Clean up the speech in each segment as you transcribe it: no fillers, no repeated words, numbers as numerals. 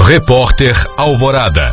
Repórter Alvorada.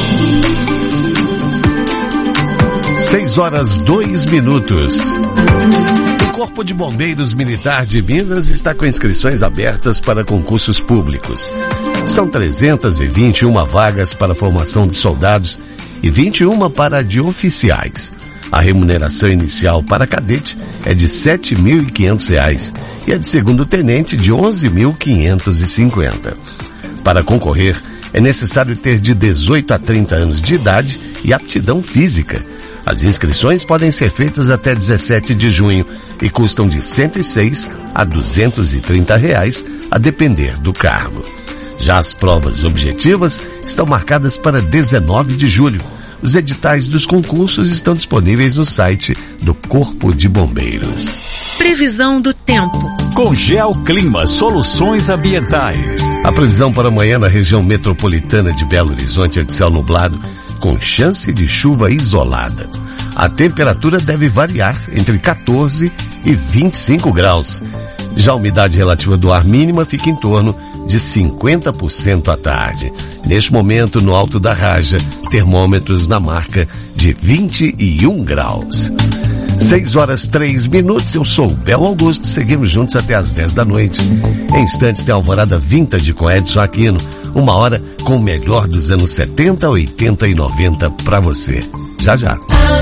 6:02. O Corpo de Bombeiros Militar de Minas está com inscrições abertas para concursos públicos. São 321 vagas para a formação de soldados e 21 para de oficiais. A remuneração inicial para cadete é de R$ 7.500 e a de segundo tenente de R$ 11.550. Para concorrer, é necessário ter de 18 a 30 anos de idade e aptidão física. As inscrições podem ser feitas até 17 de junho e custam de R$ 106 a R$ 230, a depender do cargo. Já as provas objetivas estão marcadas para 19 de julho. Os editais dos concursos estão disponíveis no site do Corpo de Bombeiros. Previsão do tempo. Com Geoclima Soluções Ambientais. A previsão para amanhã na região metropolitana de Belo Horizonte é de céu nublado, com chance de chuva isolada. A temperatura deve variar entre 14 e 25 graus. Já a umidade relativa do ar mínima fica em torno de 50% à tarde. Neste momento, no Alto da Raja, termômetros na marca de 21 graus. 6:03. Eu sou o Bel Augusto, seguimos juntos até às 10 da noite. Em instantes tem a Alvorada Vintage com Edson Aquino. Uma hora com o melhor dos anos 70, 80 e 90 para você. Já já.